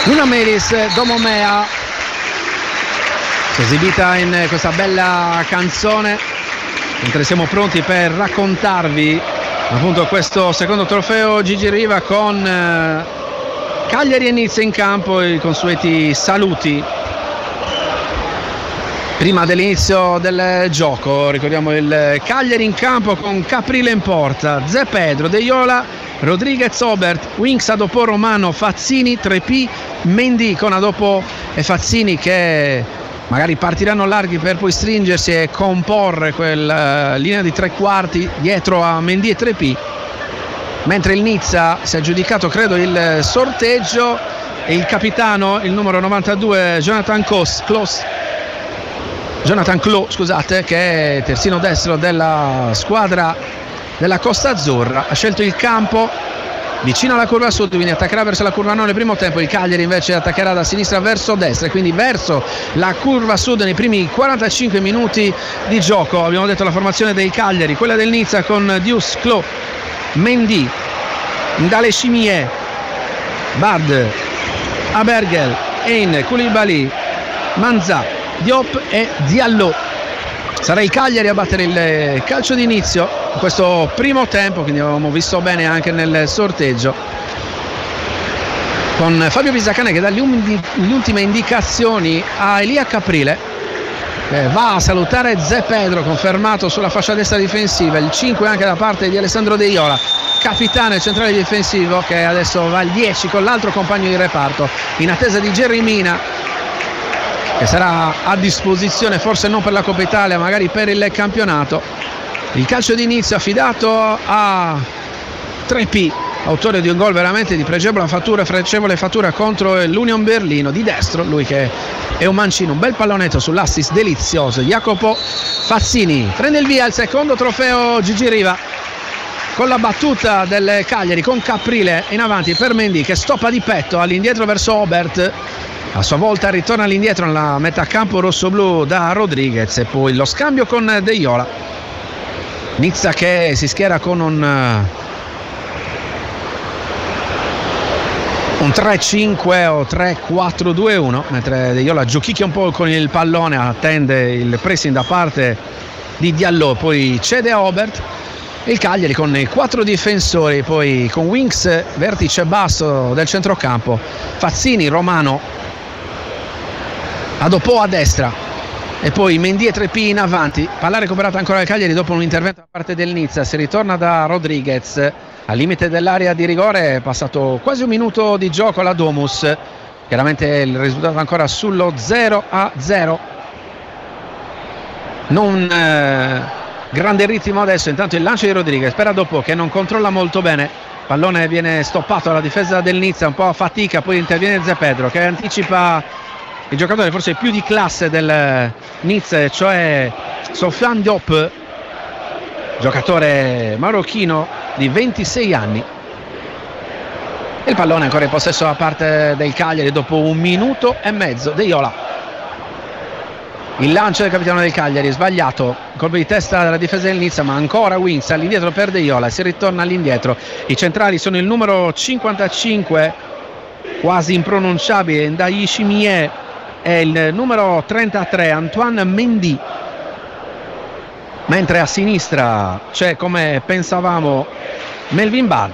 Luna Melis Domomea si è esibita in questa bella canzone, mentre siamo pronti per raccontarvi appunto questo secondo trofeo Gigi Riva con Cagliari e Nizza in campo. I consueti saluti prima dell'inizio del gioco. Ricordiamo il Cagliari in campo con Caprile in porta, Zé Pedro, De Iola, Rodriguez, Obert, Winks, Adopò, Romano, Fazzini, 3P, Mendy con Adopò e Fazzini che magari partiranno larghi per poi stringersi e comporre quella linea di tre quarti dietro a Mendy e 3P, mentre il Nizza si è aggiudicato credo il sorteggio e il capitano, il numero 92 Jonathan Clò, scusate, che è terzino destro della squadra della Costa Azzurra, ha scelto il campo vicino alla curva sud, quindi attaccherà verso la curva nord nel primo tempo. Il Cagliari invece attaccherà da sinistra verso destra, quindi verso la curva sud nei primi 45 minuti di gioco. Abbiamo detto la formazione dei Cagliari, quella del Nizza con Dius, Clò, Mendy, Ndale Chimie, Bard, Abergel, Ein, Koulibaly, Manzà, Diop e Diallo. Sarà il Cagliari a battere il calcio d'inizio in questo primo tempo, quindi avevamo visto bene anche nel sorteggio, con Fabio Pisacane che dà le ultime indicazioni a Elia Caprile, che va a salutare Zé Pedro, confermato sulla fascia destra difensiva, il 5 anche da parte di Alessandro De Iola, capitano e centrale difensivo, che adesso va al 10 con l'altro compagno di reparto in attesa di Jerry Mina, che sarà a disposizione forse non per la Coppa Italia, magari per il campionato. Il calcio d'inizio affidato a 3P, autore di un gol veramente di pregevole fattura contro l'Union Berlino, di destro, lui che è un mancino, un bel pallonetto sull'assist delizioso. Jacopo Fazzini prende il via al secondo trofeo Gigi Riva con la battuta del Cagliari, con Caprile in avanti per Mendy che stoppa di petto all'indietro verso Obert. A sua volta ritorna all'indietro nella metà campo rossoblù da Rodriguez, e poi lo scambio con De Iola. Nizza che si schiera con un 3-5 o 3-4-2-1, mentre De Iola giochicchia un po' con il pallone, attende il pressing da parte di Diallo, poi cede a Obert. Il Cagliari con i 4 difensori, poi con Winks vertice basso del centrocampo, Fazzini, Romano, Adopò a destra e poi Mendy e 3P in avanti. Palla recuperata ancora dal Cagliari dopo un intervento da parte del Nizza. Si ritorna da Rodriguez al limite dell'area di rigore, è passato quasi un minuto di gioco alla Domus, chiaramente il risultato ancora sullo 0-0. Non grande ritmo adesso, intanto il lancio di Rodriguez per Adopò che non controlla molto bene, pallone viene stoppato alla difesa del Nizza, un po' a fatica, poi interviene Zé Pedro che anticipa il giocatore forse più di classe del Nizza, cioè Sofiane Diop, giocatore marocchino di 26 anni. Il pallone ancora in possesso da parte del Cagliari dopo un minuto e mezzo. De Iola, il lancio del capitano del Cagliari sbagliato, colpo di testa della difesa del Nizza, ma ancora Winks all'indietro per De Iola, si ritorna all'indietro. I centrali sono il numero 55 quasi impronunciabile Ndai Chimie e il numero 33 Antoine Mendy, mentre a sinistra c'è, come pensavamo, Melvin Bard,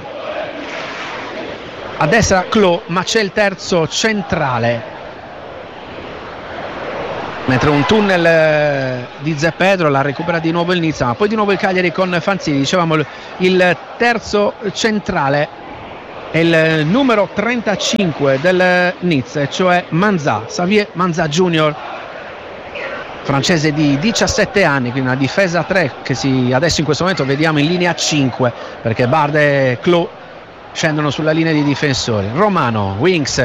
a destra Clò, ma c'è il terzo centrale, mentre un tunnel di Zé Pedro la recupera di nuovo il Nizza, ma poi di nuovo il Cagliari con Fazzini. Dicevamo il terzo centrale è il numero 35 del Nizza, cioè Manzà, Xavier Manzà Junior, francese di 17 anni, quindi una difesa 3 che adesso in questo momento vediamo in linea 5, perché Bard e Clò scendono sulla linea di difensori. Romano, Winks,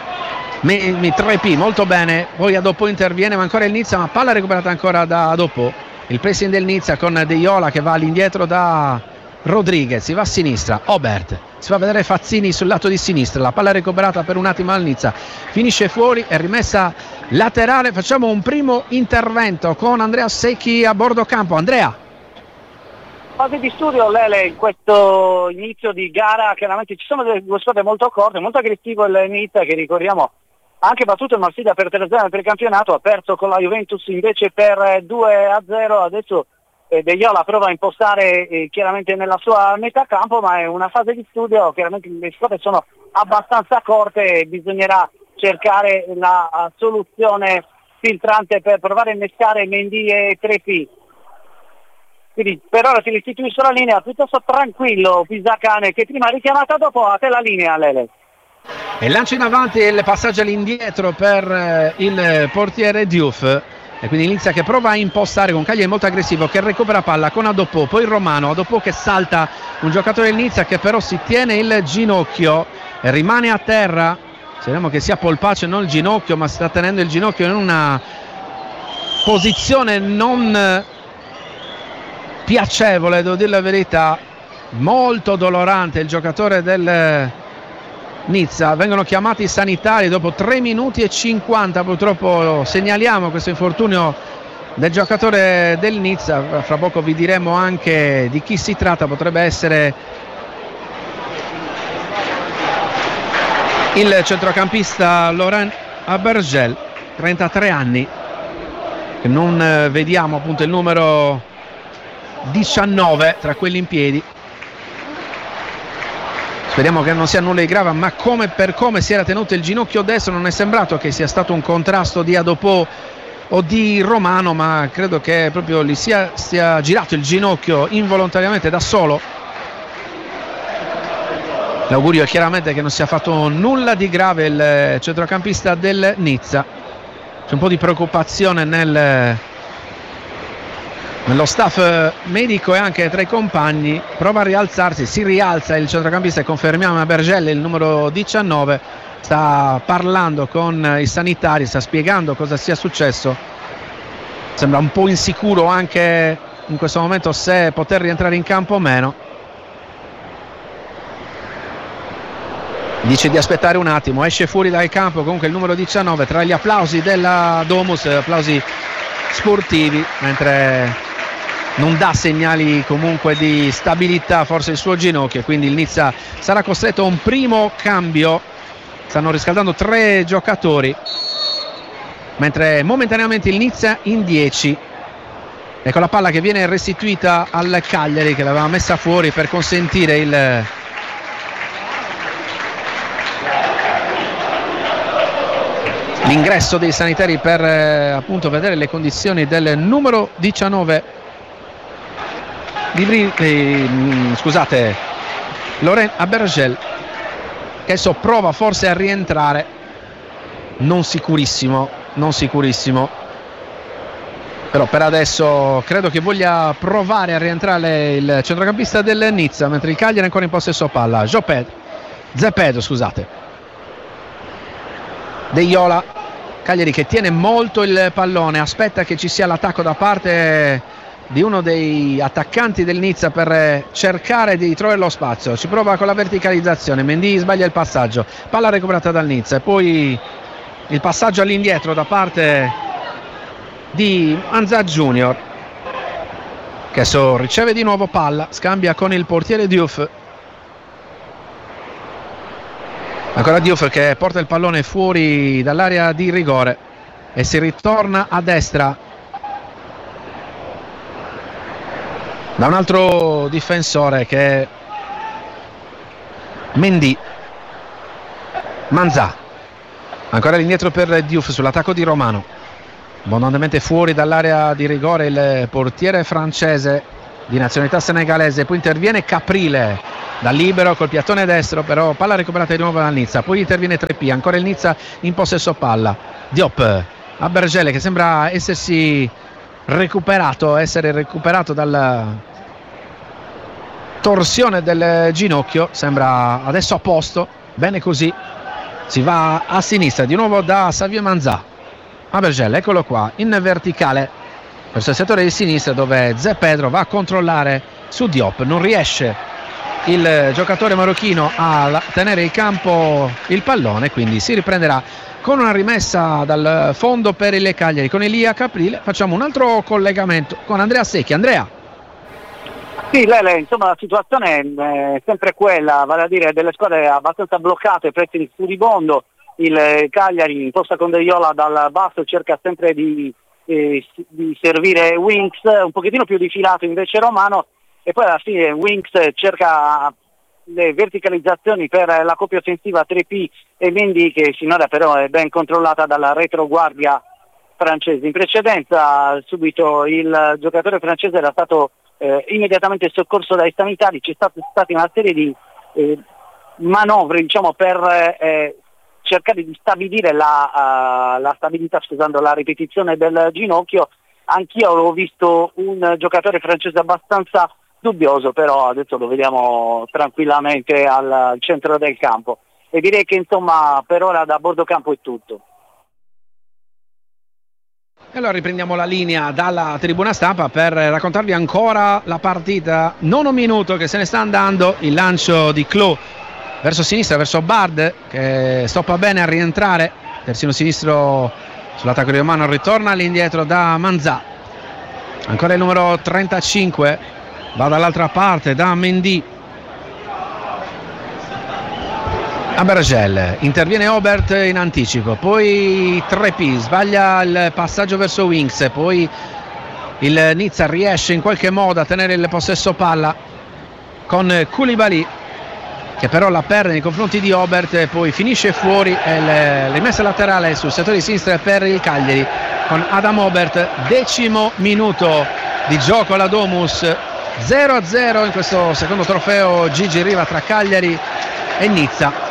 3P molto bene, poi Adopò interviene, ma ancora il Nizza, ma palla recuperata ancora da Adopò. Il pressing del Nizza con De Iola che va all'indietro da Rodriguez, si va a sinistra, Obert, si fa vedere Fazzini sul lato di sinistra, la palla recuperata per un attimo al Nizza, finisce fuori e rimessa laterale. Facciamo un primo intervento con Andrea Secchi a bordo campo. Andrea. fase di studio, Lele, in questo inizio di gara chiaramente ci sono due squadre molto corte, molto aggressivo il Nizza, che ricordiamo ha anche battuto il Marsiglia per 3-0 per il campionato, ha perso con la Juventus invece per 2-0, adesso De Iola prova a impostare chiaramente nella sua metà campo, ma è una fase di studio, chiaramente le squadre sono abbastanza corte e bisognerà cercare la soluzione filtrante per provare a innescare Mendy e Treppi. Quindi per ora si restituisce la linea piuttosto tranquillo Pisacane, che prima richiamata, dopo a te la linea, Lele. E lancio in avanti il passaggio all'indietro per il portiere Diouf, e quindi inizia che prova a impostare con Cagliari molto aggressivo, che recupera palla con Adopò, poi Romano, Adopò che salta un giocatore del Nizza che però si tiene il ginocchio e rimane a terra. Speriamo che sia polpaccio e non il ginocchio, ma si sta tenendo il ginocchio in una posizione non piacevole, devo dire la verità, molto dolorante il giocatore del Nizza. Vengono chiamati i sanitari dopo 3 minuti e 50, purtroppo segnaliamo questo infortunio del giocatore del Nizza. Fra poco vi diremo anche di chi si tratta, potrebbe essere il centrocampista Laurent Abergel, 33 anni, che non vediamo appunto il numero 19 tra quelli in piedi. Speriamo che non sia nulla di grave, ma per come si era tenuto il ginocchio destro non è sembrato che sia stato un contrasto di Adopò o di Romano, ma credo che proprio gli sia girato il ginocchio involontariamente da solo. L'augurio è chiaramente che non sia fatto nulla di grave il centrocampista del Nizza. C'è un po' di preoccupazione nello staff medico e anche tra i compagni. Prova a rialzarsi, si rialza il centrocampista e confermiamo a Bergelli, il numero 19, sta parlando con i sanitari, sta spiegando cosa sia successo. Sembra un po' insicuro anche in questo momento se poter rientrare in campo o meno. Dice di aspettare un attimo, esce fuori dal campo comunque il numero 19 tra gli applausi della Domus, applausi sportivi, mentre non dà segnali comunque di stabilità forse il suo ginocchio, quindi il Nizza sarà costretto a un primo cambio. Stanno riscaldando 3 giocatori, mentre momentaneamente il Nizza in 10. Ecco la palla che viene restituita al Cagliari, che l'aveva messa fuori per consentire l'ingresso dei sanitari per appunto vedere le condizioni del numero 19 Laurent Abergel, che adesso prova forse a rientrare, non sicurissimo, però per adesso credo che voglia provare a rientrare il centrocampista del Nizza, mentre il Cagliari è ancora in possesso palla. Zepedo, De Iola, Cagliari che tiene molto il pallone, aspetta che ci sia l'attacco da parte di uno dei attaccanti del Nizza per cercare di trovare lo spazio. Ci prova con la verticalizzazione, Mendy sbaglia il passaggio, palla recuperata dal Nizza e poi il passaggio all'indietro da parte di Manzà Junior, che adesso riceve di nuovo palla, scambia con il portiere Diouf. Ancora Diouf che porta il pallone fuori dall'area di rigore e si ritorna a destra da un altro difensore che è Mendy. Manzà ancora all'indietro per Diouf sull'attacco di Romano, abbondantemente fuori dall'area di rigore il portiere francese di nazionalità senegalese. Poi interviene Caprile da libero col piattone destro, però palla recuperata di nuovo dal Nizza. Poi interviene Treppi, ancora il Nizza in possesso palla. Diop a Bergele che sembra essere recuperato dalla torsione del ginocchio, sembra adesso a posto, bene così. Si va a sinistra di nuovo da Xavier Manzà a Bergele, eccolo qua in verticale verso il settore di sinistra, dove Zé Pedro va a controllare su Diop. Non riesce il giocatore marocchino a tenere in campo il pallone, quindi si riprenderà con una rimessa dal fondo per il Cagliari con Elia Caprile. Facciamo un altro collegamento con Andrea Secchi. Andrea. Sì, Lele, insomma la situazione è sempre quella, vale a dire delle squadre abbastanza bloccate, pressing furibondo. Il Cagliari in posta con De Iola dal basso cerca sempre di servire Winks, un pochettino più difilato invece Romano, e poi alla fine Winks cerca le verticalizzazioni per la coppia offensiva 3P e Mendy, che finora però è ben controllata dalla retroguardia francese. In precedenza subito il giocatore francese era stato immediatamente soccorso dai sanitari, c'è stata una serie di manovre, diciamo, per cercare di stabilire la stabilità, scusando la ripetizione del ginocchio. Anch'io avevo visto un giocatore francese abbastanza dubbioso, però adesso lo vediamo tranquillamente al centro del campo, e direi che insomma per ora da bordo campo è tutto. E allora riprendiamo la linea dalla tribuna stampa per raccontarvi ancora la partita. 9 minuto che se ne sta andando, il lancio di Clou verso sinistra, verso Bard, che stoppa bene a rientrare, terzino sinistro sull'attacco di Romano, ritorna all'indietro da Manzà, ancora il numero 35, va dall'altra parte da Mendy a Bergel, interviene Obert in anticipo, poi 3P sbaglia il passaggio verso Winks, poi il Nizza riesce in qualche modo a tenere il possesso palla con Koulibaly, che però la perde nei confronti di Obert, e poi finisce fuori, rimessa laterale sul settore di sinistra per il Cagliari con Adam Obert. 10° minuto di gioco alla Domus, 0-0 in questo secondo trofeo Gigi Riva tra Cagliari e Nizza.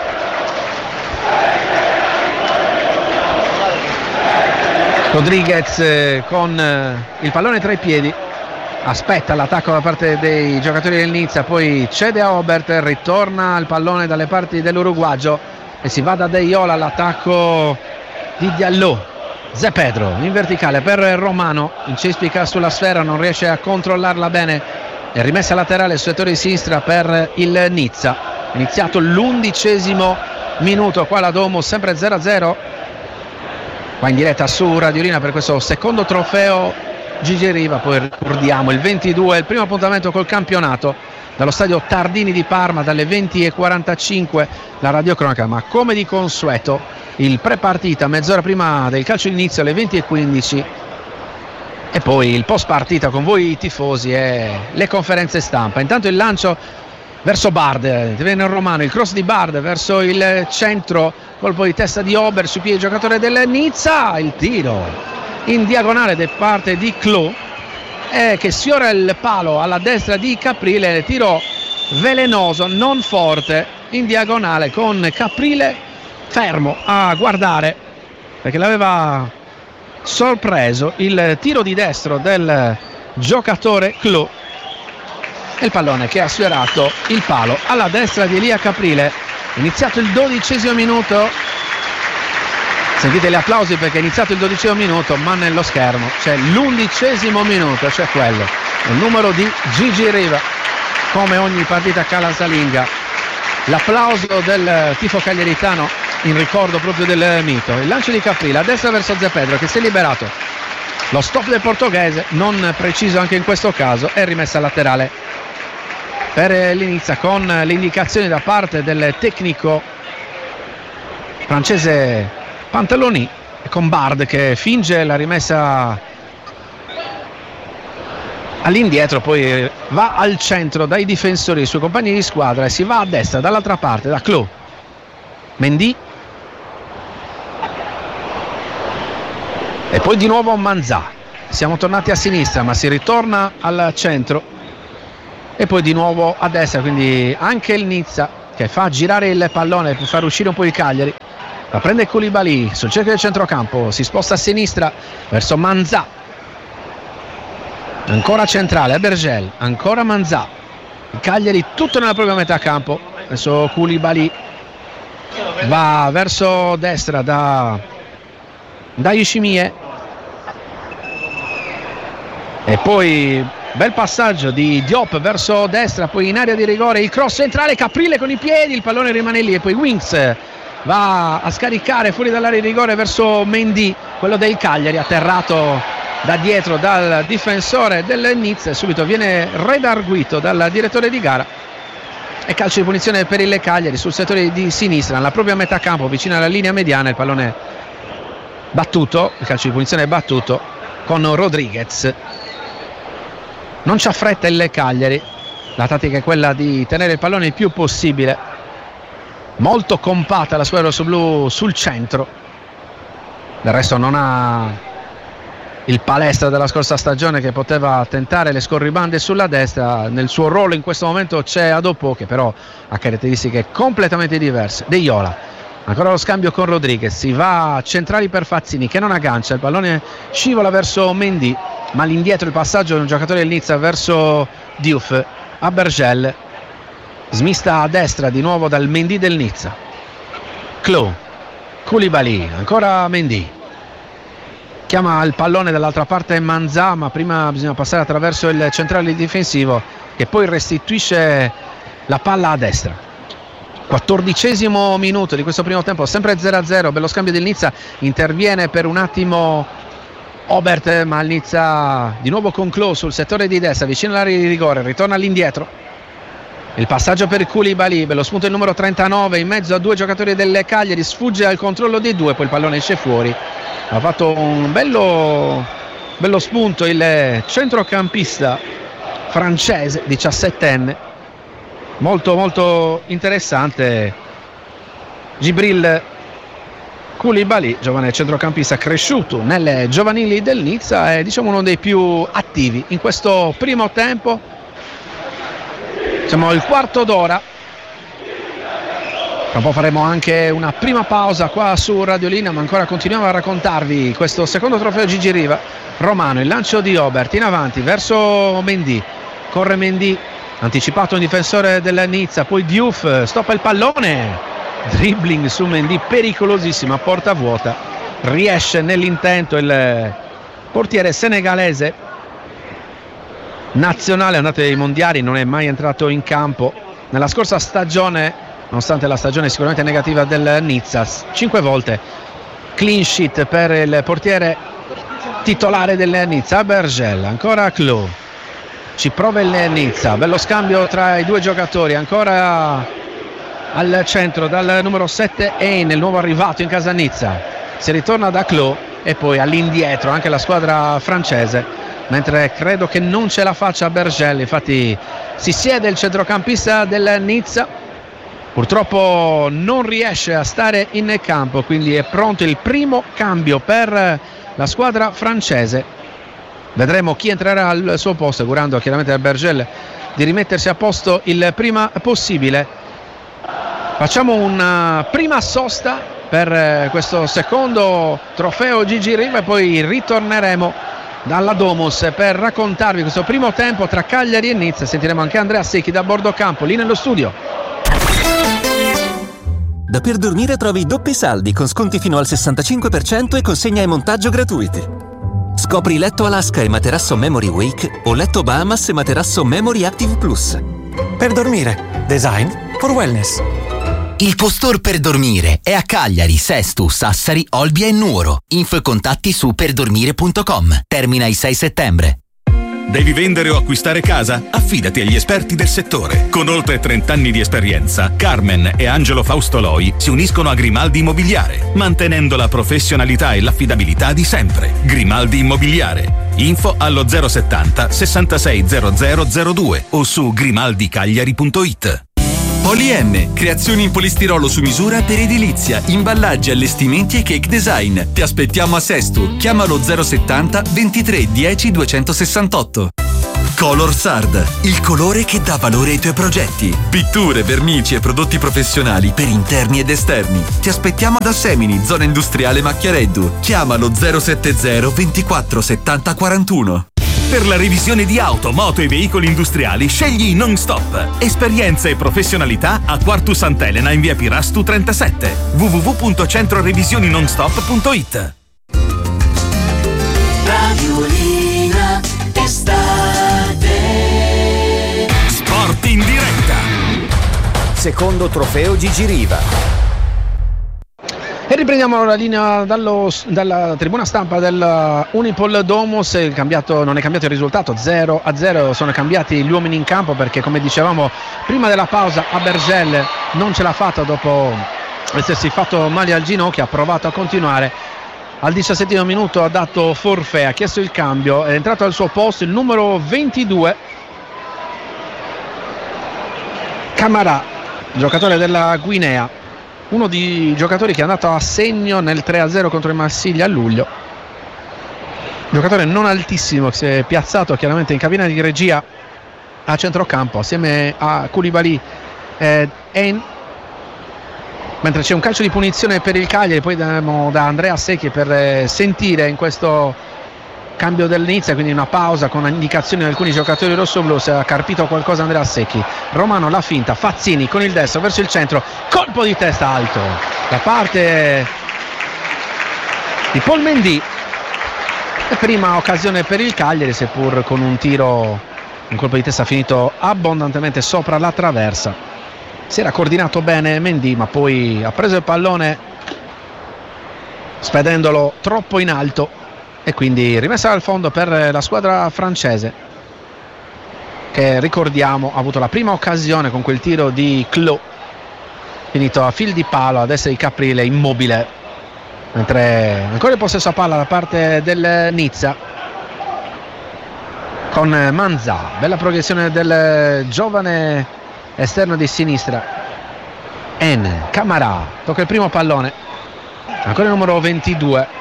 Rodriguez con il pallone tra i piedi, aspetta l'attacco da parte dei giocatori del Nizza, poi cede a Obert, ritorna il pallone dalle parti dell'uruguagio e si va da De Iola all'attacco di Diallo. Zé Pedro in verticale per Romano, incespica sulla sfera, non riesce a controllarla bene, è rimessa laterale sul settore di sinistra per il Nizza. Iniziato l'11° minuto qua alla Domus, sempre 0-0 qua in diretta su Radiolina per questo secondo trofeo Gigi Riva. Poi ricordiamo il 22, il primo appuntamento col campionato dallo stadio Tardini di Parma dalle 20:45 la radiocronaca, ma come di consueto il pre-partita mezz'ora prima del calcio d'inizio alle 20:15 e poi il post partita con voi i tifosi e le conferenze stampa. Intanto il lancio verso Bard, viene Romano, il cross di Bard verso il centro, colpo di testa di Ober sui piedi giocatore del Nizza, il tiro in diagonale da parte di Clou che sfiora il palo alla destra di Caprile, tiro velenoso, non forte, in diagonale con Caprile fermo a guardare perché l'aveva sorpreso il tiro di destro del giocatore Clou, e il pallone che ha sfiorato il palo alla destra di Elia Caprile. Iniziato il 12° minuto, sentite gli applausi perché è iniziato il 12° minuto, ma nello schermo c'è l'11° minuto, cioè quello, il numero di Gigi Riva. Come ogni partita casalinga, l'applauso del tifo cagliaritano in ricordo proprio del mito. Il lancio di Caprile a destra verso Zé Pedro che si è liberato, lo stop del portoghese non preciso anche in questo caso, è rimessa laterale per l'Inizia con le indicazioni da parte del tecnico francese Pantaloni, con Bard che finge la rimessa all'indietro, poi va al centro dai difensori dei suoi compagni di squadra e si va a destra dall'altra parte da Clou. Mendy e poi di nuovo Manzà, siamo tornati a sinistra ma si ritorna al centro e poi di nuovo a destra, quindi anche il Nizza che fa girare il pallone per far uscire un po' il Cagliari. La prende Koulibaly sul cerchio del centrocampo, si sposta a sinistra verso Manzà, ancora centrale a Bergel, ancora Manzà, il Cagliari tutto nella propria metà campo. Adesso Koulibaly va verso destra da Ishimie e poi bel passaggio di Diop verso destra, poi in area di rigore il cross centrale, Caprile con i piedi, il pallone rimane lì e poi Winks va a scaricare fuori dall'area di rigore verso Mendy, quello del Cagliari, atterrato da dietro dal difensore del Nizza e subito viene redarguito dal direttore di gara. E calcio di punizione per il Cagliari sul settore di sinistra, nella propria metà campo, vicino alla linea mediana. Il pallone battuto, il calcio di punizione è battuto con Rodriguez. Non c'ha fretta il Cagliari, la tattica è quella di tenere il pallone il più possibile. Molto compatta la squadra rossoblu sul centro, del resto non ha il palestra della scorsa stagione che poteva tentare le scorribande sulla destra. Nel suo ruolo in questo momento c'è Adopò, che però ha caratteristiche completamente diverse. De Iola, ancora lo scambio con Rodriguez, si va centrali per Fazzini che non aggancia, il pallone scivola verso Mendy, ma all'indietro il passaggio di un giocatore del Nizza verso Diouf. A Bergel, smista a destra di nuovo dal Mendy del Nizza. Koulibaly, ancora Mendy, chiama il pallone dall'altra parte Manzà, ma prima bisogna passare attraverso il centrale difensivo che poi restituisce la palla a destra. 14° minuto di questo primo tempo, sempre 0-0, bello scambio del Nizza, interviene per un attimo Obert, ma il Nizza di nuovo con Klo sul settore di destra, vicino all'area di rigore, ritorna all'indietro. Il passaggio per Koulibaly, bello spunto il numero 39 in mezzo a due giocatori del Cagliari, sfugge al controllo dei due, poi il pallone esce fuori. Ha fatto un bello spunto il centrocampista francese, 17enne, molto molto interessante. Djibril Koulibaly, giovane centrocampista cresciuto nelle giovanili del Nizza, è diciamo uno dei più attivi in questo primo tempo. Siamo al quarto d'ora. Tra un po' faremo anche una prima pausa qua su Radiolina, ma ancora continuiamo a raccontarvi questo secondo trofeo Gigi Riva. Romano, il lancio di Obert in avanti verso Mendy, corre Mendy, anticipato un difensore del Nizza, poi Diouf stoppa il pallone, dribbling su Mendy pericolosissimo a porta vuota, riesce nell'intento il portiere senegalese nazionale, andato ai mondiali, non è mai entrato in campo nella scorsa stagione, nonostante la stagione sicuramente negativa del Nizza. 5 volte clean sheet per il portiere titolare del Nizza. Bergel, ancora Klo, ci prova il Nizza, bello scambio tra i due giocatori, ancora al centro dal numero 7 Hein, il nuovo arrivato in casa Nizza, si ritorna da Klo e poi all'indietro anche la squadra francese, mentre credo che non ce la faccia Bergel, infatti si siede il centrocampista del Nizza, purtroppo non riesce a stare in campo, quindi è pronto il primo cambio per la squadra francese. Vedremo chi entrerà al suo posto, augurando chiaramente a Bergel di rimettersi a posto il prima possibile. Facciamo una prima sosta per questo secondo trofeo Gigi Riva e poi ritorneremo dalla Domus per raccontarvi questo primo tempo tra Cagliari e Nizza. Sentiremo anche Andrea Secchi da bordo campo, lì nello studio. Da Per Dormire trovi doppi saldi con sconti fino al 65% e consegna e montaggio gratuiti. Scopri letto Alaska e materasso Memory Wake o letto Bahamas e materasso Memory Active Plus. Per Dormire, design for wellness. Il tuo store per dormire è a Cagliari, Sesto, Sassari, Olbia e Nuoro. Info e contatti su perdormire.com. Termina il 6 settembre. Devi vendere o acquistare casa? Affidati agli esperti del settore. Con oltre 30 anni di esperienza, Carmen e Angelo Faustoloi si uniscono a Grimaldi Immobiliare, mantenendo la professionalità e l'affidabilità di sempre. Grimaldi Immobiliare. Info allo 070 66 0002 o su grimaldicagliari.it. Poly-M, creazioni in polistirolo su misura per edilizia, imballaggi, allestimenti e cake design. Ti aspettiamo a Sesto. Chiamalo 070 23 10 268. Color Sard, il colore che dà valore ai tuoi progetti. Pitture, vernici e prodotti professionali per interni ed esterni. Ti aspettiamo ad Assemini, zona industriale Macchiareddu. Chiamalo 070 24 70 41. Per la revisione di auto, moto e veicoli industriali scegli Non Stop. Esperienza e professionalità a Quartus Sant'Elena in via Pirastu 37. www.centrorevisioninonstop.it. Radiolina estate. Sport in diretta. Secondo trofeo Gigi Riva. E riprendiamo la linea dalla tribuna stampa del Unipol Domus. Non è cambiato il risultato, 0-0. Sono cambiati gli uomini in campo perché, come dicevamo prima della pausa, Abergel non ce l'ha fatta dopo essersi fatto male al ginocchio, ha provato a continuare. Al 17° minuto ha dato forfait, ha chiesto il cambio, è entrato al suo posto il numero 22 Camara, giocatore della Guinea, uno dei giocatori che è andato a segno nel 3-0 contro il Marsiglia a luglio. Giocatore non altissimo che si è piazzato chiaramente in cabina di regia a centrocampo assieme a Koulibaly mentre c'è un calcio di punizione per il Cagliari. Poi andiamo da Andrea Secchi per sentire in questo cambio dell'inizio, quindi una pausa con indicazioni di alcuni giocatori rossoblu. Se ha carpito qualcosa Andrea Secchi. Romano la finta, Fazzini con il destro verso il centro, colpo di testa alto da parte di Paul Mendy, e prima occasione per il Cagliari, seppur con un tiro, un colpo di testa finito abbondantemente sopra la traversa. Si era coordinato bene Mendy, ma poi ha preso il pallone spedendolo troppo in alto e quindi rimessa al fondo per la squadra francese, che ricordiamo ha avuto la prima occasione con quel tiro di Clos finito a fil di palo a destra di Caprile, immobile, mentre ancora il possesso a palla da parte del Nizza con Manzà. Bella progressione del giovane esterno di sinistra Camara, tocca il primo pallone, ancora il numero 22,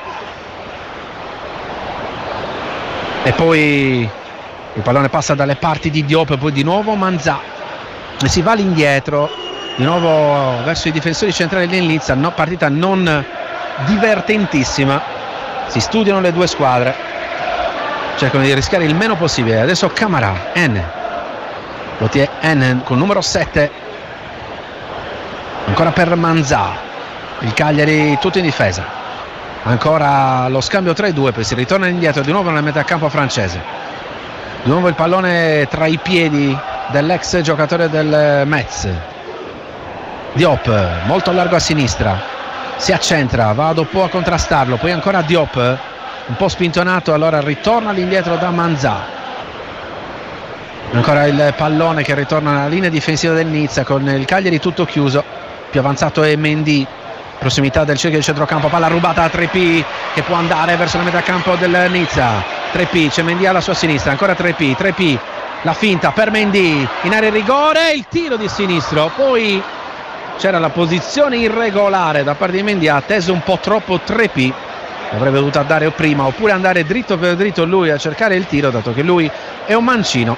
e poi il pallone passa dalle parti di Diop, poi di nuovo Manzà e si va all'indietro di nuovo verso i difensori centrali del Nizza. Partita non divertentissima, si studiano le due squadre, cercano di rischiare il meno possibile. Adesso Camara, Gauthier con numero 7, ancora per Manzà, il Cagliari tutto in difesa. Ancora lo scambio tra i due, poi si ritorna indietro di nuovo nella metà campo francese. Di nuovo il pallone tra i piedi dell'ex giocatore del Metz. Diop molto largo a sinistra, si accentra, va dopo a contrastarlo, poi ancora Diop un po' spintonato, allora ritorna all'indietro da Manzà. Ancora il pallone che ritorna alla linea difensiva del Nizza con il Cagliari tutto chiuso. Più avanzato è Mendy, prossimità del cerchio di centrocampo, palla rubata a 3P che può andare verso la metà campo del Nizza. 3P, c'è Mendy alla sua sinistra, ancora 3P, la finta per Mendy in area rigore, il tiro di sinistro, poi c'era la posizione irregolare da parte di Mendy, ha atteso un po' troppo 3P, avrebbe dovuto andare prima oppure andare dritto per dritto lui a cercare il tiro, dato che lui è un mancino.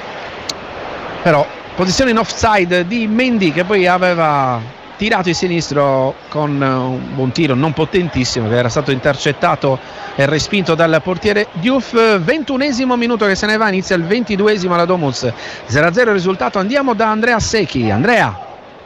Però posizione in offside di Mendy, che poi aveva tirato il sinistro con un buon tiro non potentissimo, che era stato intercettato e respinto dal portiere Diouf. 21° minuto che se ne va, inizia il 22° alla Domus, 0-0 il risultato. Andiamo da Andrea Secchi. Andrea.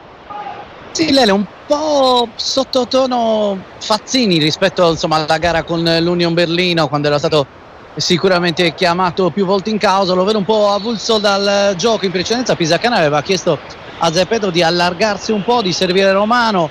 Sì, Lele, un po' sottotono Fazzini rispetto alla gara con l'Union Berlino, quando era stato sicuramente chiamato più volte in causa. Lo vedo un po' avulso dal gioco. In precedenza Pisacane aveva chiesto a Zé Pedro di allargarsi un po', di servire Romano.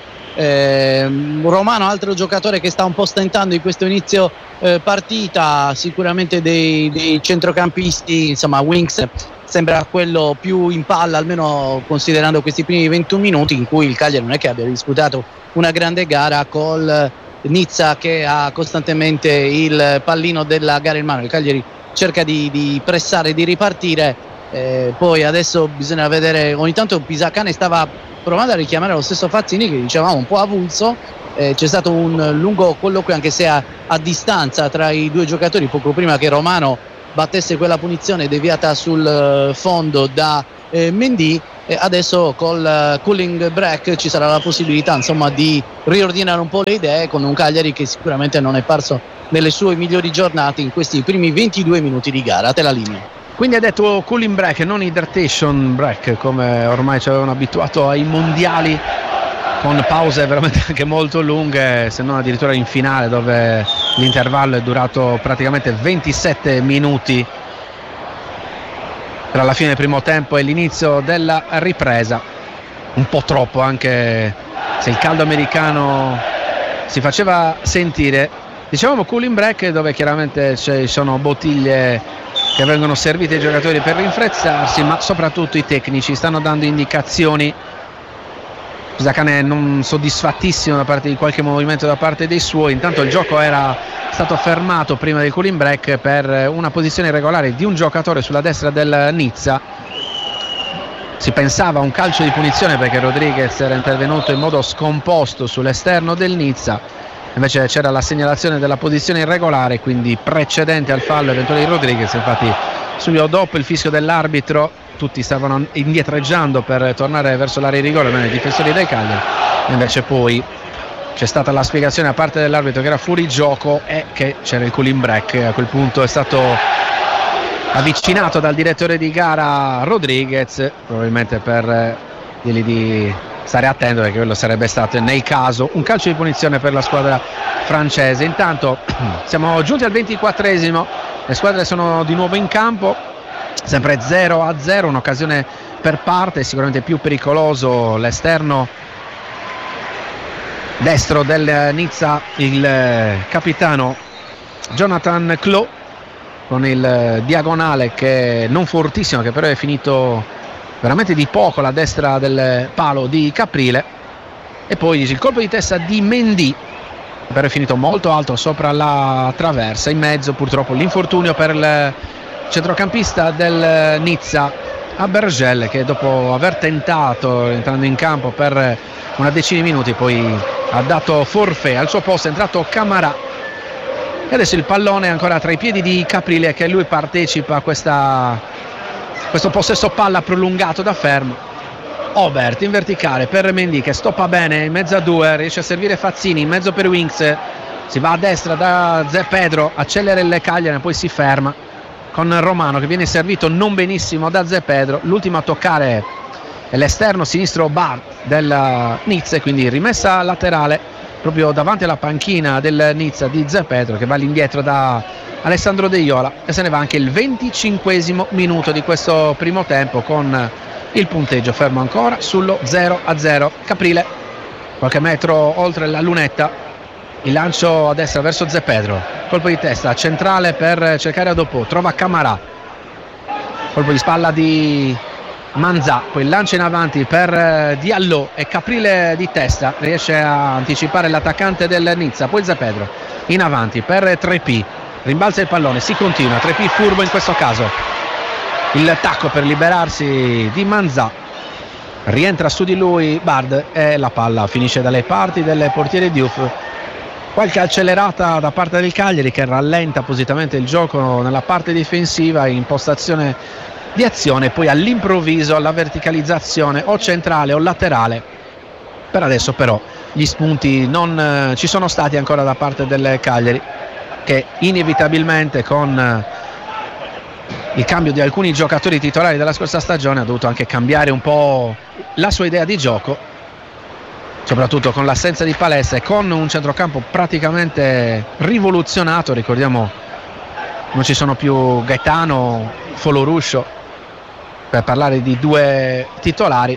Romano, altro giocatore che sta un po' stentando in questo inizio partita, sicuramente dei centrocampisti, wings, sembra quello più in palla, almeno considerando questi primi 21 minuti in cui il Cagliari non è che abbia disputato una grande gara col Nizza che ha costantemente il pallino della gara in mano. Il Cagliari cerca di pressare, di ripartire, poi adesso bisogna vedere. Ogni tanto Pisacane stava provando a richiamare lo stesso Fazzini, che dicevamo un po' avulso. C'è stato un lungo colloquio, anche se a distanza, tra i due giocatori poco prima che Romano battesse quella punizione deviata sul fondo da Mendy. Adesso col cooling break ci sarà la possibilità di riordinare un po' le idee, con un Cagliari che sicuramente non è parso nelle sue migliori giornate in questi primi 22 minuti di gara. A te la linea. Quindi ha detto cooling break e non hydration break, come ormai ci avevano abituato ai mondiali, con pause veramente anche molto lunghe, se non addirittura in finale, dove l'intervallo è durato praticamente 27 minuti tra la fine del primo tempo e l'inizio della ripresa. Un po' troppo, anche se il caldo americano si faceva sentire. Dicevamo cooling break, dove chiaramente ci sono bottiglie che vengono servite ai giocatori per rinfrescarsi, ma soprattutto i tecnici stanno dando indicazioni. Pisacane è non soddisfattissimo da parte di qualche movimento da parte dei suoi. Intanto il gioco era stato fermato prima del cooling break per una posizione irregolare di un giocatore sulla destra del Nizza. Si pensava a un calcio di punizione perché Rodriguez era intervenuto in modo scomposto sull'esterno del Nizza, invece c'era la segnalazione della posizione irregolare, quindi precedente al fallo eventuale di Rodriguez. Infatti subito dopo il fischio dell'arbitro tutti stavano indietreggiando per tornare verso l'area di rigore, i difensori del Cagliari, invece poi c'è stata la spiegazione da parte dell'arbitro che era fuori gioco e che c'era il cooling break. A quel punto è stato avvicinato dal direttore di gara Rodriguez, probabilmente per dirgli di stare attento, perché quello sarebbe stato nel caso un calcio di punizione per la squadra francese. Intanto siamo giunti al 24esimo, le squadre sono di nuovo in campo, sempre 0-0, un'occasione per parte, sicuramente più pericoloso l'esterno destro del Nizza, il capitano Jonathan Clos, con il diagonale che non fortissimo, che però è finito veramente di poco alla destra del palo di Caprile, e poi il colpo di testa di Mendy, però è finito molto alto sopra la traversa. In mezzo purtroppo l'infortunio per il centrocampista del Nizza, Abergel, che dopo aver tentato entrando in campo per una decina di minuti poi ha dato forfait. Al suo posto è entrato Camara e adesso il pallone è ancora tra i piedi di Caprile, che lui partecipa a questo possesso palla prolungato da fermo. Obert in verticale per Mendy, che stoppa bene in mezzo a due, riesce a servire Fazzini in mezzo per Winks, si va a destra da Zé Pedro, accelera il Cagliari e poi si ferma con Romano che viene servito non benissimo da Zé Pedro. L'ultimo a toccare è l'esterno sinistro Bar del Nizza, quindi rimessa laterale proprio davanti alla panchina del Nizza di Zé Pedro, che va all'indietro da Alessandro De Iola, e se ne va anche il 25esimo minuto di questo primo tempo, con il punteggio fermo ancora sullo 0-0. Caprile qualche metro oltre la lunetta, il lancio a destra verso Zé Pedro, colpo di testa centrale per cercare a dopo, trova Camarà, colpo di spalla di Manzà, poi lancia in avanti per Diallo e Caprile di testa riesce a anticipare l'attaccante del Nizza, poi Zé Pedro in avanti per 3P, rimbalza il pallone, si continua, 3P furbo in questo caso, il tacco per liberarsi di Manzà, rientra su di lui Bard e la palla finisce dalle parti del portiere Diouf. Qualche accelerata da parte del Cagliari, che rallenta appositamente il gioco nella parte difensiva, impostazione di azione, poi all'improvviso la verticalizzazione o centrale o laterale. Per adesso però gli spunti non ci sono stati ancora da parte del Cagliari, che inevitabilmente con il cambio di alcuni giocatori titolari della scorsa stagione ha dovuto anche cambiare un po' la sua idea di gioco, soprattutto con l'assenza di Palestra e con un centrocampo praticamente rivoluzionato. Ricordiamo, non ci sono più Gaetano, Foloruscio, per parlare di due titolari,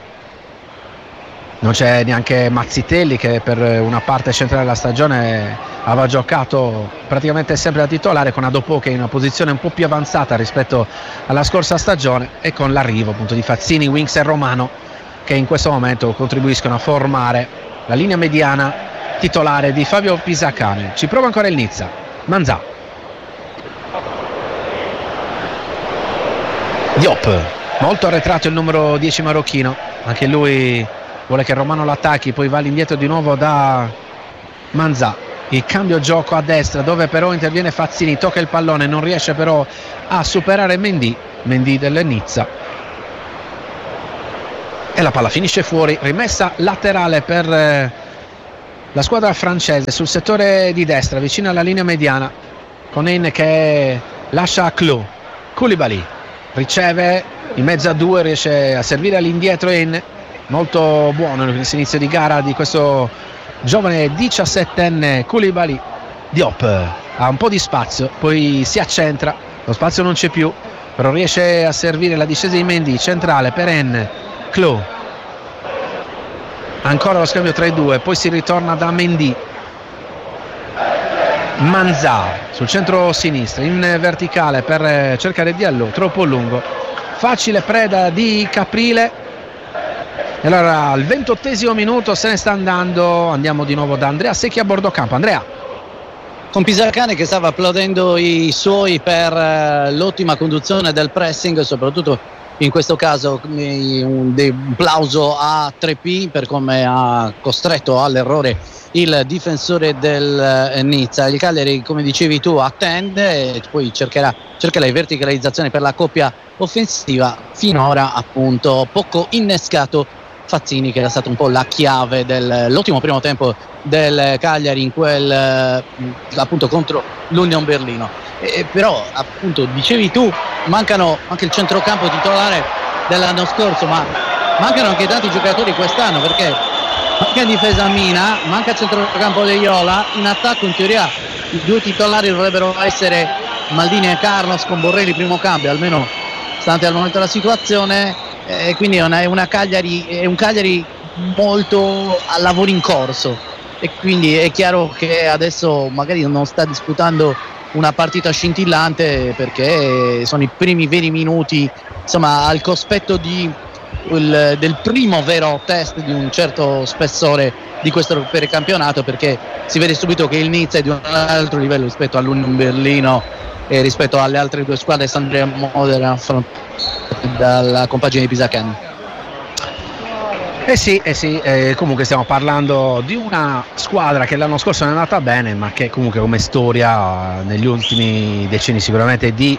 non c'è neanche Mazzitelli, che per una parte centrale della stagione aveva giocato praticamente sempre da titolare, con Adopò che è in una posizione un po' più avanzata rispetto alla scorsa stagione, e con l'arrivo appunto di Fazzini, Winks e Romano, che in questo momento contribuiscono a formare la linea mediana titolare di Fabio Pisacane. Ci prova ancora il Nizza, Manzà, Diop, molto arretrato il numero 10 marocchino, anche lui vuole che Romano l'attacchi, poi va all'indietro di nuovo da Manzà, il cambio gioco a destra dove però interviene Fazzini, tocca il pallone, non riesce però a superare Mendy del Nizza, e la palla finisce fuori, rimessa laterale per la squadra francese sul settore di destra vicino alla linea mediana, con En che lascia a Clos, Koulibaly riceve in mezzo a due, riesce a servire all'indietro En, molto buono l'inizio di gara di questo giovane 17enne Koulibaly. Diop ha un po' di spazio, poi si accentra, lo spazio non c'è più, però riesce a servire la discesa di Mendy centrale per En, Clos, ancora lo scambio tra i due, poi si ritorna da Mendy, Manzà sul centro sinistra in verticale per cercare Diallo, troppo lungo, facile preda di Caprile. E allora al 28esimo minuto se ne sta andando, andiamo di nuovo da Andrea Secchi a bordo campo. Andrea, con Pisacane che stava applaudendo i suoi per l'ottima conduzione del pressing, soprattutto in questo caso un applauso a 3P per come ha costretto all'errore il difensore del Nizza. Il Cagliari, come dicevi tu, attende e poi cercherà le verticalizzazioni per la coppia offensiva. Finora appunto poco innescato Fazzini, che era stato un po' la chiave dell'ottimo primo tempo del Cagliari in quel appunto contro l'Union Berlino. Però appunto dicevi tu, mancano anche il centrocampo titolare dell'anno scorso, ma mancano anche tanti giocatori quest'anno, perché manca in difesa Mina, manca il centrocampo De Iola, in attacco in teoria i due titolari dovrebbero essere Maldini e Carlos, con Borrelli primo cambio, almeno stante al momento della situazione, quindi è un Cagliari molto a lavoro in corso, e quindi è chiaro che adesso magari non sta disputando una partita scintillante, perché sono i primi veri minuti, insomma, al cospetto del primo vero test di un certo spessore di questo campionato, perché si vede subito che il Nizza è di un altro livello rispetto all'Union Berlino e rispetto alle altre due squadre Sampdoria Modena dalla compagine di Pisacane. Comunque stiamo parlando di una squadra che l'anno scorso non è andata bene, ma che comunque come storia negli ultimi decenni sicuramente di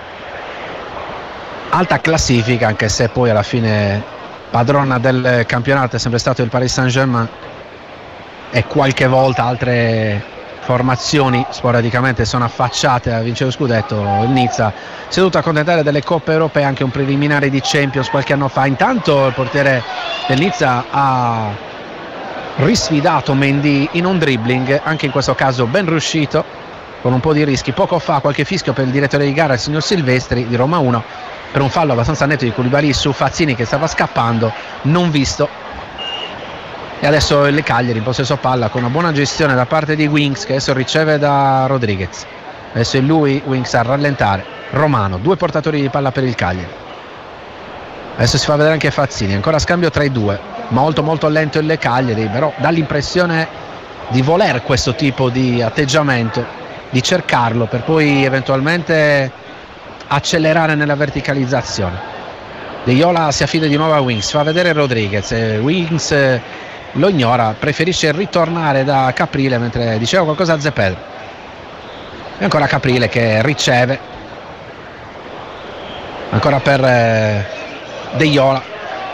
alta classifica, anche se poi alla fine padrona del campionato è sempre stato il Paris Saint-Germain, e qualche volta altre formazioni sporadicamente sono affacciate a vincere lo scudetto. Il Nizza si è dovuto accontentare delle coppe europee, anche un preliminare di Champions qualche anno fa. Intanto il portiere del Nizza ha risfidato Mendy in un dribbling, anche in questo caso ben riuscito, con un po' di rischi. Poco fa qualche fischio per il direttore di gara, il signor Silvestri di Roma 1, per un fallo abbastanza netto di Koulibaly su Fazzini che stava scappando, non visto. E adesso il Cagliari in possesso palla con una buona gestione da parte di Winks, che adesso riceve da Rodriguez. Adesso è lui, Winks, a rallentare. Romano, due portatori di palla per il Cagliari. Adesso si fa vedere anche Fazzini, ancora scambio tra i due, molto molto lento il Cagliari, però dà l'impressione di voler questo tipo di atteggiamento, di cercarlo per poi eventualmente accelerare nella verticalizzazione. De Iola si affida di nuovo a Winks, fa vedere Rodriguez, Winks lo ignora, preferisce ritornare da Caprile, mentre diceva qualcosa a Zepedro. E ancora Caprile che riceve, ancora per De Iola,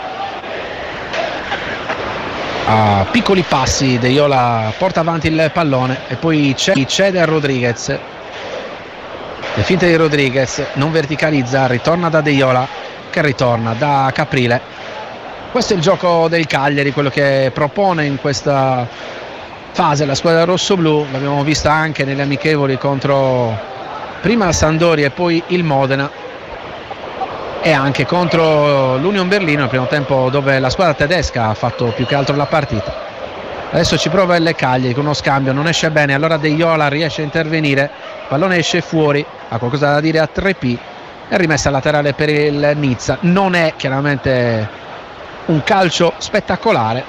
a piccoli passi De Iola porta avanti il pallone e poi cede a Rodriguez. Le finte di Rodriguez, non verticalizza, ritorna da De Iola, che ritorna da Caprile. Questo è il gioco del Cagliari, quello che propone in questa fase la squadra rossoblù. L'abbiamo vista anche nelle amichevoli contro prima la Sampdoria e poi il Modena, e anche contro l'Union Berlino nel primo tempo, dove la squadra tedesca ha fatto più che altro la partita. Adesso ci prova il Cagliari con uno scambio, non esce bene, allora De Iola riesce a intervenire, il pallone esce fuori, ha qualcosa da dire a 3P, e rimessa laterale per il Nizza. Non è chiaramente un calcio spettacolare,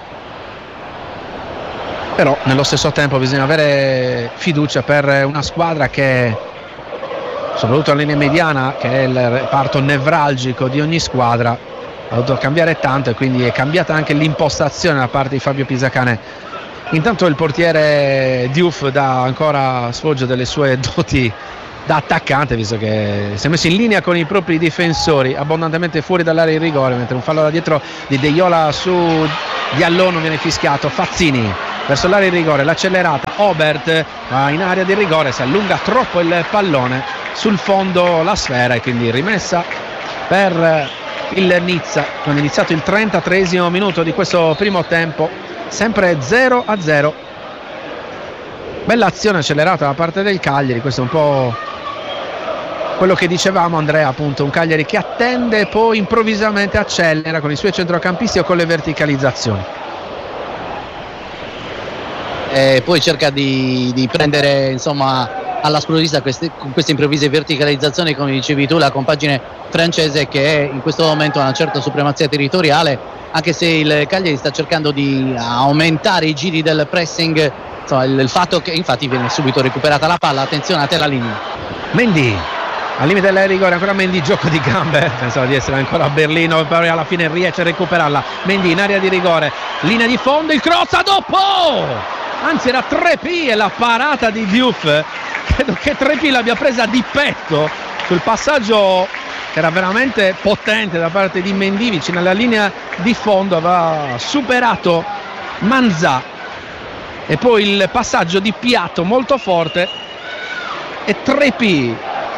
però nello stesso tempo bisogna avere fiducia per una squadra che, soprattutto a linea mediana, che è il reparto nevralgico di ogni squadra, ha dovuto cambiare tanto, e quindi è cambiata anche l'impostazione da parte di Fabio Pisacane. Intanto il portiere Diouf dà ancora sfoggio delle sue doti da attaccante, visto che si è messo in linea con i propri difensori, abbondantemente fuori dall'area di rigore, mentre un fallo da dietro di De Iola su Diallo non viene fischiato. Fazzini verso l'area di rigore, l'accelerata, Obert va in area di rigore, si allunga troppo il pallone, sul fondo la sfera, e quindi rimessa per il Nizza, quando è iniziato il 33esimo minuto di questo primo tempo, sempre 0-0. Bella azione accelerata da parte del Cagliari, questo è un po' quello che dicevamo, Andrea, appunto un Cagliari che attende e poi improvvisamente accelera con i suoi centrocampisti o con le verticalizzazioni. poi cerca di prendere insomma alla sprovvista con queste improvvise verticalizzazioni, come dicevi tu, la compagine francese che in questo momento ha una certa supremazia territoriale, anche se il Cagliari sta cercando di aumentare i giri del pressing, insomma il fatto che infatti viene subito recuperata la palla. Attenzione a te la linea. Mendy al limite del rigore, ancora Mendy, gioco di gambe, pensavo di essere ancora a Berlino, poi alla fine riesce a recuperarla. Mendy in area di rigore, linea di fondo, il cross a dopo, anzi era Trepy e la parata di Diouf, credo che Trepy l'abbia presa di petto sul passaggio che era veramente potente da parte di Mendy, vicino alla linea di fondo aveva superato Manzà, e poi il passaggio di piatto molto forte e Trepy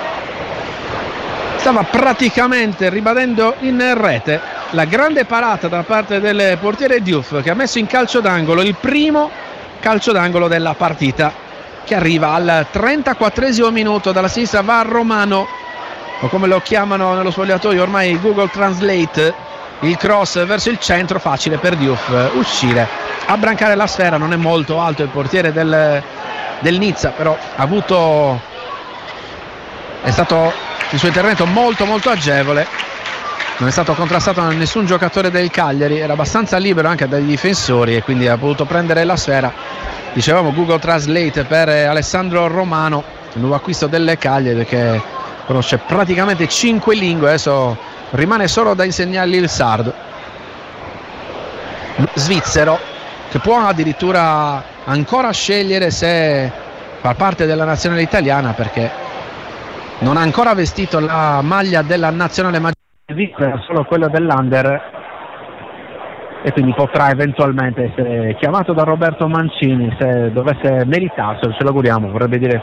stava praticamente ribadendo in rete. La grande parata da parte del portiere Diouf, che ha messo in calcio d'angolo il primo calcio d'angolo della partita, che arriva al 34esimo minuto. Dalla sinistra va Romano, o come lo chiamano nello spogliatoio ormai Google Translate, il cross verso il centro, facile per Diouf uscire a brancare la sfera. Non è molto alto il portiere del Nizza, però è stato il suo intervento molto agevole, non è stato contrastato da nessun giocatore del Cagliari, era abbastanza libero anche dai difensori e quindi ha potuto prendere la sfera. Dicevamo Google Translate per Alessandro Romano, il nuovo acquisto del Cagliari, che conosce praticamente 5 lingue, adesso rimane solo da insegnargli il sardo. Svizzero, che può addirittura ancora scegliere se far parte della nazionale italiana, perché non ha ancora vestito la maglia della nazionale svizzera, solo quello dell'Under, e quindi potrà eventualmente essere chiamato da Roberto Mancini se dovesse meritarselo, ce lo auguriamo. Vorrebbe dire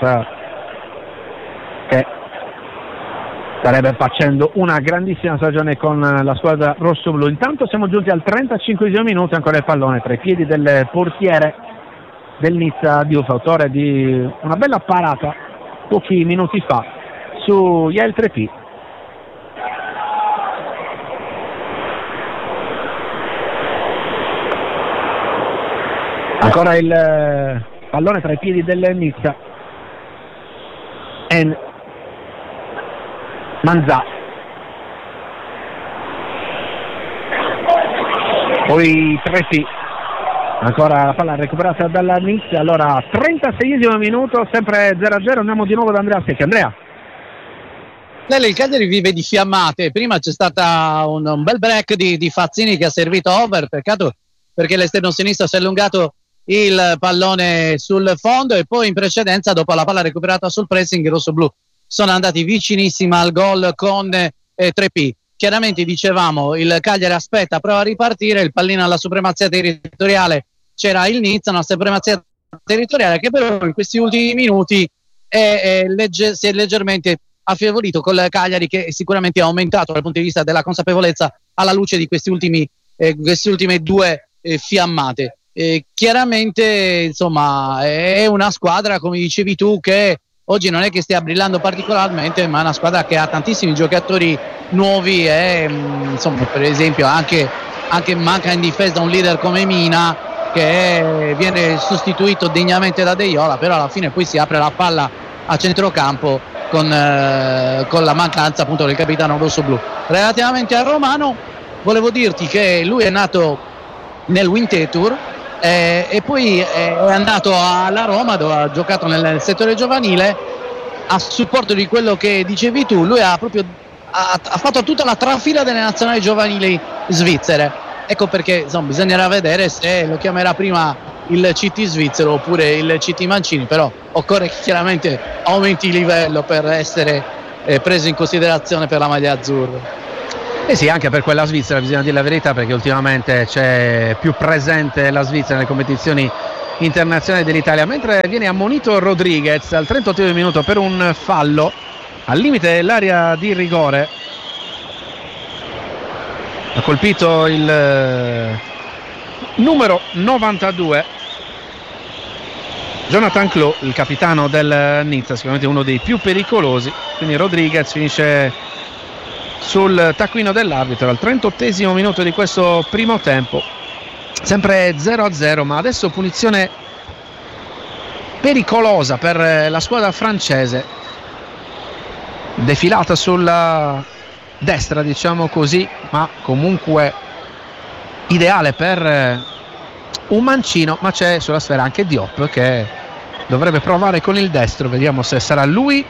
che starebbe facendo una grandissima stagione con la squadra rossoblu. Intanto siamo giunti al 35esimo minuto, ancora il pallone tra i piedi del portiere del Nizza Diouf, autore di una bella parata pochi minuti fa su Yael Trepy. Ancora il pallone tra i piedi del Nizza, Manzà, poi Trepy, ancora la palla recuperata dalla Nizza. Allora 36esimo minuto, sempre 0-0, andiamo di nuovo da Andrea Secchi. Andrea. Il Cagliari vive di fiammate. Prima c'è stata un bel break di Fazzini che ha servito over, peccato perché l'esterno sinistro si è allungato il pallone sul fondo, e poi in precedenza, dopo la palla recuperata sul pressing, i rossoblu sono andati vicinissima al gol con Trepy. Chiaramente dicevamo il Cagliari aspetta, prova a ripartire, il pallino alla supremazia territoriale, c'era il Nizza, una supremazia territoriale che però in questi ultimi minuti si è leggermente affievolito col Cagliari, che sicuramente ha aumentato dal punto di vista della consapevolezza alla luce di queste ultime due fiammate. Chiaramente insomma è una squadra, come dicevi tu, che oggi non è che stia brillando particolarmente, ma è una squadra che ha tantissimi giocatori nuovi e insomma, per esempio anche manca in difesa un leader come Mina, che viene sostituito degnamente da De Iola, però alla fine poi si apre la palla a centrocampo con la mancanza appunto del capitano rossoblu. Relativamente a Romano, volevo dirti che lui è nato nel Winterthur e poi è andato alla Roma, dove ha giocato nel settore giovanile. A supporto di quello che dicevi tu, lui ha fatto tutta la trafila delle nazionali giovanili svizzere. Ecco perché insomma bisognerà vedere se lo chiamerà prima il CT svizzero oppure il CT Mancini, però occorre che chiaramente aumenti il livello per essere preso in considerazione per la maglia azzurra. Eh sì, anche per quella svizzera bisogna dire la verità, perché ultimamente c'è più presente la Svizzera nelle competizioni internazionali dell'Italia, mentre viene ammonito Rodriguez al 38esimo minuto per un fallo al limite dell'area di rigore. Ha colpito il numero 92 Jonathan Clou, il capitano del Nizza, sicuramente uno dei più pericolosi, quindi Rodriguez finisce sul taccuino dell'arbitro al 38esimo minuto di questo primo tempo, sempre 0-0, ma adesso punizione pericolosa per la squadra francese, defilata sulla destra, diciamo così, ma comunque ideale per un mancino. Ma c'è sulla sfera anche Diop che dovrebbe provare con il destro, vediamo se sarà lui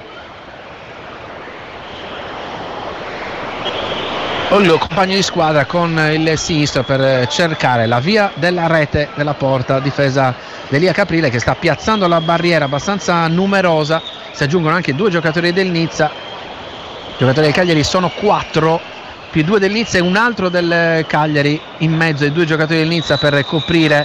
o il compagno di squadra con il sinistro per cercare la via della rete della porta difesa d'Elia Caprile, che sta piazzando la barriera abbastanza numerosa. Si aggiungono anche 2 giocatori del Nizza, i giocatori del Cagliari sono 4 più 2 del Nizza e un altro del Cagliari in mezzo ai 2 giocatori del Nizza per coprire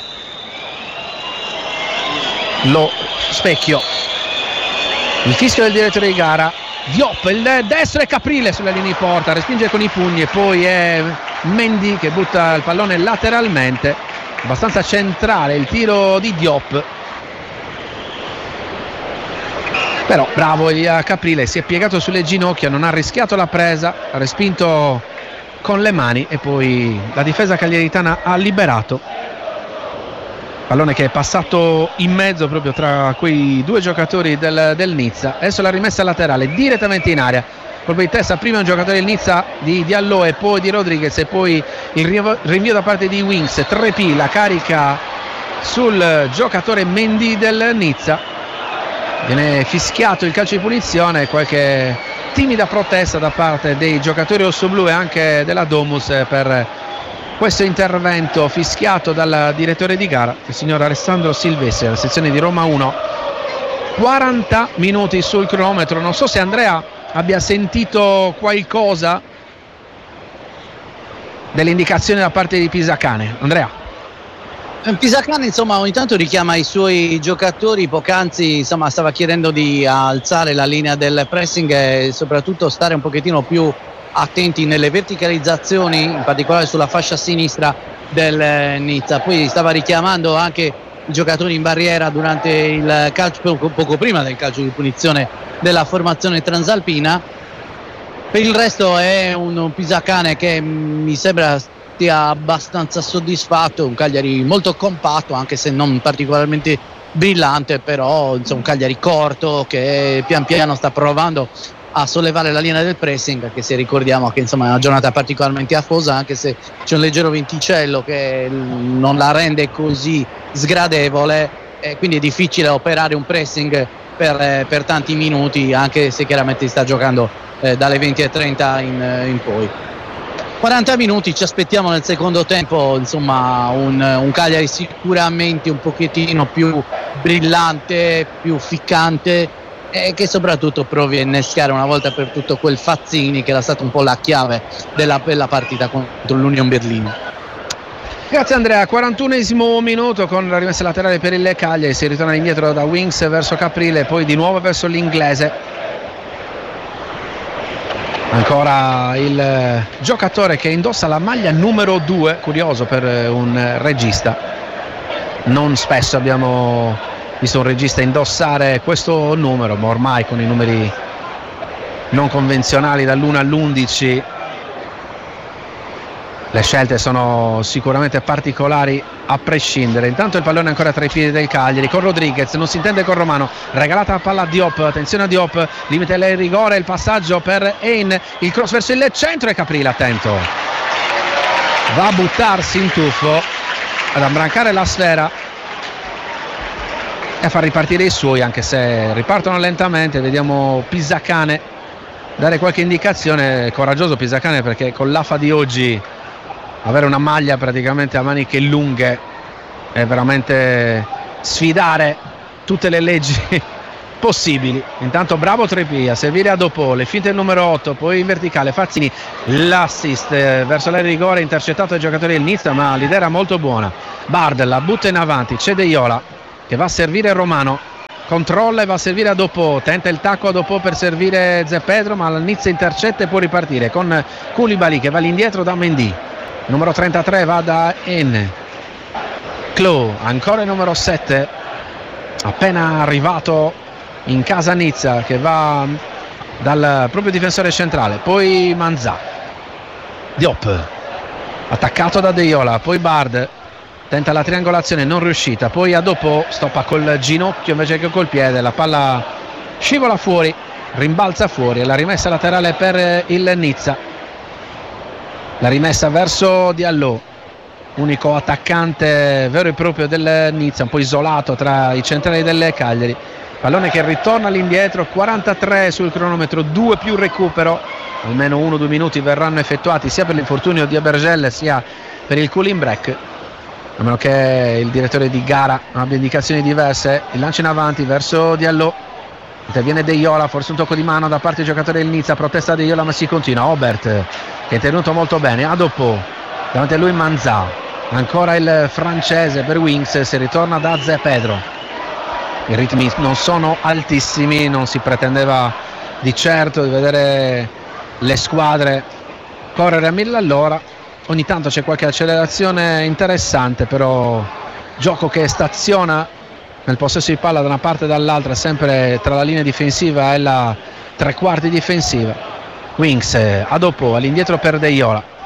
lo specchio. Il fischio del direttore di gara. Diop, il destro, e Caprile sulla linea di porta, respinge con i pugni, e poi è Mendy che butta il pallone lateralmente, abbastanza centrale il tiro di Diop, però bravo Elia Caprile, si è piegato sulle ginocchia, non ha rischiato la presa, ha respinto con le mani e poi la difesa cagliaritana ha liberato. Pallone che è passato in mezzo proprio tra quei 2 giocatori del Nizza. Adesso la rimessa laterale direttamente in aria, colpo di testa prima un giocatore del Nizza di Diallo e poi di Rodriguez, e poi il rinvio da parte di Winks. 3P, la carica sul giocatore Mendy del Nizza, viene fischiato il calcio di punizione, qualche timida protesta da parte dei giocatori rossoblù e anche della Domus per questo intervento fischiato dal direttore di gara, il signor Alessandro Silvestri, della sezione di Roma 1. 40 minuti sul cronometro. Non so se Andrea abbia sentito qualcosa delle indicazioni da parte di Pisacane. Andrea? Pisacane insomma ogni tanto richiama i suoi giocatori, poc'anzi insomma stava chiedendo di alzare la linea del pressing e soprattutto stare un pochettino più attenti nelle verticalizzazioni, in particolare sulla fascia sinistra del Nizza. Poi stava richiamando anche i giocatori in barriera durante il calcio, poco prima del calcio di punizione della formazione transalpina. Per il resto è un Pisacane che mi sembra stia abbastanza soddisfatto, un Cagliari molto compatto anche se non particolarmente brillante, però insomma un Cagliari corto che pian piano sta provando a sollevare la linea del pressing, anche se ricordiamo che insomma è una giornata particolarmente afosa, anche se c'è un leggero venticello che non la rende così sgradevole, e quindi è difficile operare un pressing per tanti minuti, anche se chiaramente si sta giocando dalle 20:30 in poi. 40 minuti ci aspettiamo nel secondo tempo, insomma un Cagliari sicuramente un pochettino più brillante, più ficcante, e che soprattutto provi a innescare una volta per tutto quel Fazzini che era stato un po' la chiave della bella partita contro l'Union Berlino. Grazie Andrea. 41esimo minuto con la rimessa laterale per il Cagliari, si ritorna indietro da Winks verso Caprile, poi di nuovo verso l'Inglese. Ancora il giocatore che indossa la maglia numero 2, curioso per un regista, non spesso abbiamo visto un regista indossare questo numero, ma ormai con i numeri non convenzionali dall'1 all'11 le scelte sono sicuramente particolari a prescindere. Intanto il pallone ancora tra i piedi del Cagliari con Rodriguez, non si intende con Romano, regalata la palla a Diop, attenzione a Diop, limite il rigore, il passaggio per Hein, il cross verso il centro e Caprile attento, va a buttarsi in tuffo ad abbrancare la sfera e a far ripartire i suoi, anche se ripartono lentamente. Vediamo Pisacane dare qualche indicazione. Coraggioso Pisacane, perché con l'AFA di oggi avere una maglia praticamente a maniche lunghe è veramente sfidare tutte le leggi possibili. Intanto bravo 3P a servire a dopo le finte del numero 8, poi in verticale Fazzini, l'assist verso l'area di rigore, intercettato dai giocatori del Nizza, ma l'idea era molto buona. Bard la butta in avanti, c'è De Iola che va a servire Romano, controlla e va a servire a dopo, tenta il tacco a dopo per servire Zé Pedro, ma Nizza intercetta e può ripartire con Koulibaly che va all'indietro da Mendy. Numero 33 va da N. Clou, ancora il numero 7 appena arrivato in casa Nizza, che va dal proprio difensore centrale, poi Manzà, Diop attaccato da De Iola, poi Bard tenta la triangolazione, non riuscita, poi a dopo stoppa col ginocchio invece che col piede, la palla scivola fuori, rimbalza fuori, la rimessa laterale per il Nizza, la rimessa verso Diallo, unico attaccante vero e proprio del Nizza, un po' isolato tra i centrali del Cagliari. Pallone che ritorna all'indietro, 43 sul cronometro, 2 più recupero, almeno 1-2 minuti verranno effettuati sia per l'infortunio di Abergel sia per il cooling break, a meno che il direttore di gara non abbia indicazioni diverse. Il lancio in avanti verso Diallo, interviene De Iola, forse un tocco di mano da parte del giocatore del Nizza, protesta De Iola ma si continua. Obert che è intervenuto molto bene, a dopo davanti a lui Manzà, ancora il francese per Wings, si ritorna da Zé Pedro. I ritmi non sono altissimi, non si pretendeva di certo di vedere le squadre correre a 1000 all'ora, ogni tanto c'è qualche accelerazione interessante, però gioco che staziona nel possesso di palla da una parte e dall'altra, sempre tra la linea difensiva e la tre quarti difensiva. Wings a dopo, all'indietro per De Iola,